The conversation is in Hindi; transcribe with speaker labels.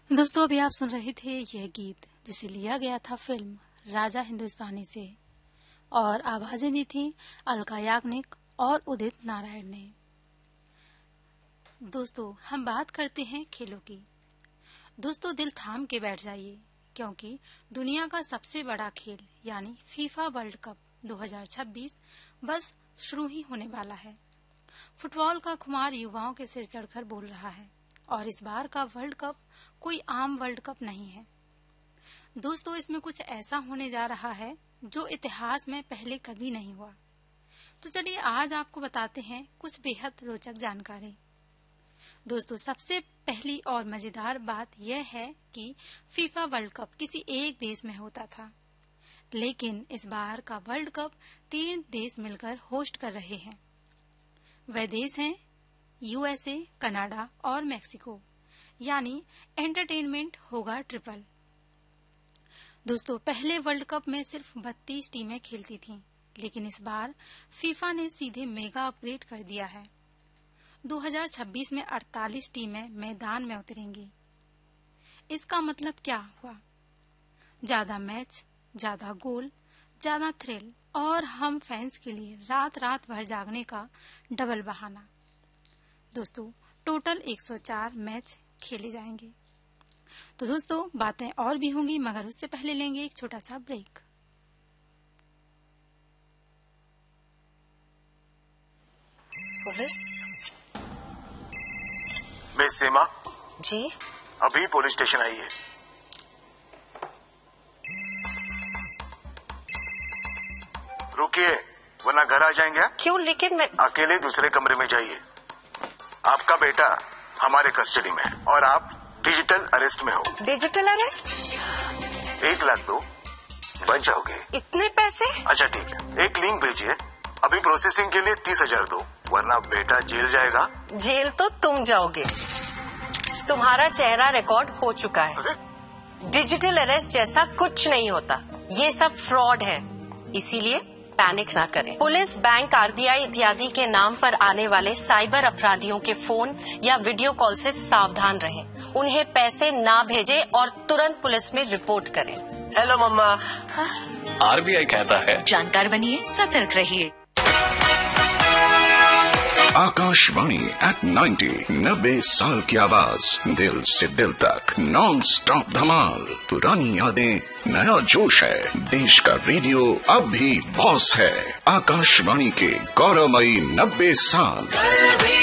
Speaker 1: दोस्तों, अभी आप सुन रहे थे यह गीत जिसे लिया गया था फिल्म राजा हिंदुस्तानी से और आवाजें दी थी अलका याग्निक और उदित नारायण ने। दोस्तों, हम बात करते हैं खेलों की। दोस्तों, दिल थाम के बैठ जाइए क्योंकि दुनिया का सबसे बड़ा खेल यानी फीफा वर्ल्ड कप 2026 बस शुरू ही होने वाला है। फुटबॉल का खुमार युवाओं के सिर चढ़कर बोल रहा है और इस बार का वर्ल्ड कप कोई आम वर्ल्ड कप नहीं है। दोस्तों, इसमें कुछ ऐसा होने जा रहा है जो इतिहास में पहले कभी नहीं हुआ। तो चलिए आज आपको बताते हैं कुछ बेहद रोचक जानकारी। दोस्तों, सबसे पहली और मजेदार बात यह है कि फीफा वर्ल्ड कप किसी एक देश में होता था, लेकिन इस बार का वर्ल्ड कप 3 देश मिलकर होस्ट कर रहे हैं। वह देश हैं यूएसए, कनाडा और मेक्सिको, यानी एंटरटेनमेंट होगा ट्रिपल। दोस्तों, पहले वर्ल्ड कप में सिर्फ 32 टीमें खेलती थीं, लेकिन इस बार फीफा ने सीधे मेगा अपग्रेड कर दिया है। 2026 में 48 टीमें मैदान में उतरेंगी। इसका मतलब क्या हुआ? ज्यादा मैच, ज्यादा गोल, ज्यादा थ्रिल और हम फैंस के लिए रात रात भर जागने का डबल बहाना। दोस्तों, टोटल 104 मैच खेले जाएंगे। तो दोस्तों, बातें और भी होंगी, मगर उससे पहले लेंगे एक छोटा सा ब्रेक।
Speaker 2: पुलिस?
Speaker 3: मिस सीमा
Speaker 2: जी?
Speaker 3: अभी पुलिस स्टेशन आई है। रुकिए वरना घर आ जाएंगे।
Speaker 2: क्यों? लेकिन मैं
Speaker 3: अकेले दूसरे कमरे में जाइए। आपका बेटा हमारे कस्टडी में है और आप डिजिटल अरेस्ट में हो।
Speaker 2: Digital arrest?
Speaker 3: 1 लाख दो, बच जाओगे।
Speaker 2: इतने पैसे?
Speaker 3: अच्छा ठीक है, एक लिंक भेजिए। अभी प्रोसेसिंग के लिए 30,000 दो, वरना बेटा जेल जाएगा।
Speaker 2: जेल तो तुम जाओगे। तुम्हारा चेहरा रिकॉर्ड हो चुका है।
Speaker 3: अरे?
Speaker 2: डिजिटल अरेस्ट जैसा कुछ नहीं होता, ये सब फ्रॉड है। इसीलिए पैनिक ना करें। पुलिस, बैंक, आरबीआई इत्यादि के नाम पर आने वाले साइबर अपराधियों के फोन या वीडियो कॉल से सावधान रहें। उन्हें पैसे ना भेजें और तुरंत पुलिस में रिपोर्ट करें।
Speaker 4: हेलो मम्मा।
Speaker 5: आरबीआई कहता है
Speaker 6: जानकार बनिए, सतर्क रहिए।
Speaker 7: आकाशवाणी at 90 साल की आवाज, दिल से दिल तक नॉन स्टॉप धमाल। पुरानी यादें, नया जोश है। देश का रेडियो अब भी बॉस है। आकाशवाणी के गौरवमयी 90 साल।